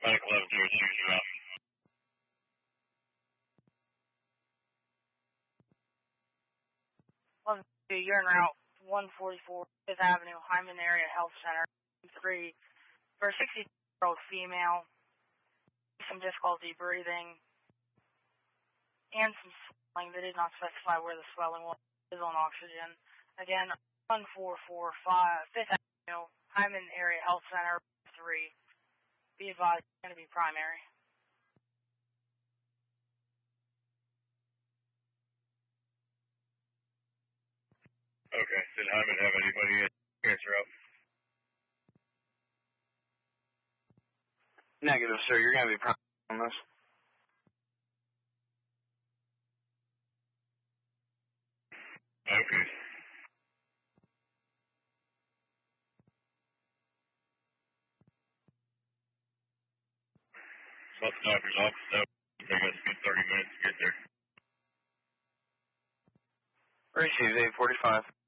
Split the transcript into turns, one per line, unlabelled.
Panic 11 0 2, you're out.
You're en route 144 5th Avenue, Hyman Area Health Center, 3 for a 60-year-old female, some difficulty breathing, and some swelling. They did not specify where the swelling was. Is on oxygen. Again, 1445 5th Avenue, Hyman Area Health Center, 3. Be advised, it's going to be primary.
Okay, did Hyman have anybody answer up?
Negative, sir. You're going to be primary on this.
Okay. Let the doctor's office know. It'll take us a good 30 minutes to get there.
Received 845.